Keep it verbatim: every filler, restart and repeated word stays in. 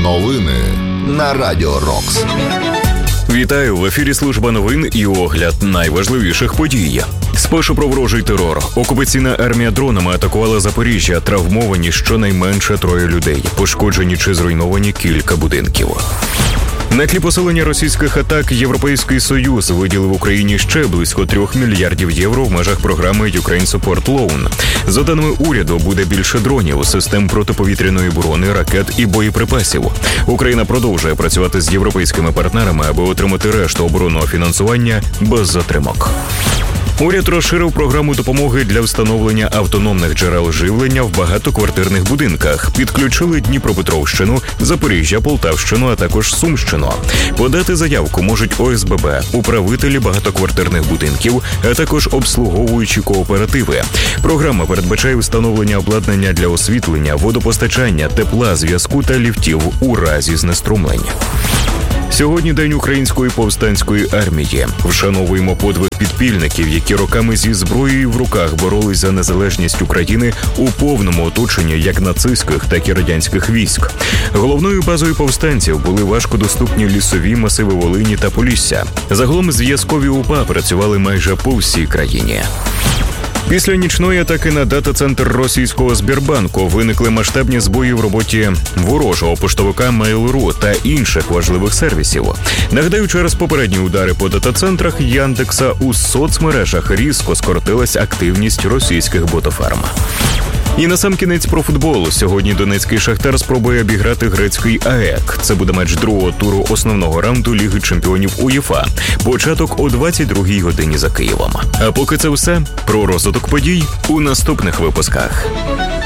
Новини на Радіо Рокс. Вітаю! В ефірі служба новин і огляд найважливіших подій. Спершу про ворожий терор. Окупаційна армія дронами атакувала Запоріжжя. Травмовані щонайменше троє людей. Пошкоджені чи зруйновані кілька будинків. На тлі посилення російських атак Європейський Союз виділив Україні ще близько трьох мільярдів євро в межах програми Ukraine Support Loan. За даними уряду, буде більше дронів, систем протиповітряної оборони, ракет і боєприпасів. Україна продовжує працювати з європейськими партнерами, аби отримати решту оборонного фінансування без затримок. Уряд розширив програму допомоги для встановлення автономних джерел живлення в багатоквартирних будинках. Підключили Дніпропетровщину, Запоріжжя, Полтавщину, а також Сумщину. Подати заявку можуть О С Б Б, управителі багатоквартирних будинків, а також обслуговуючі кооперативи. Програма передбачає встановлення обладнання для освітлення, водопостачання, тепла, зв'язку та ліфтів у разі знеструмлення. Сьогодні День Української повстанської армії. Вшановуємо подвиг підпільників, які роками зі зброєю в руках боролись за незалежність України у повному оточенні як нацистських, так і радянських військ. Головною базою повстанців були важкодоступні лісові масиви Волині та Полісся. Загалом зв'язкові УПА працювали майже по всій країні. Після нічної атаки на дата-центр російського Сбербанку виникли масштабні збої в роботі ворожого поштовика Mail.ru та інших важливих сервісів. Нагадаю, через попередні удари по дата-центрах Яндекса у соцмережах різко скоротилась активність російських ботоферм. І насамкінець про футбол. Сьогодні донецький Шахтар спробує обіграти грецький А Е К. Це буде матч другого туру основного раунду Ліги чемпіонів УЄФА. Початок о двадцять другій годині за Києвом. А поки це все. Про розвиток подій у наступних випусках.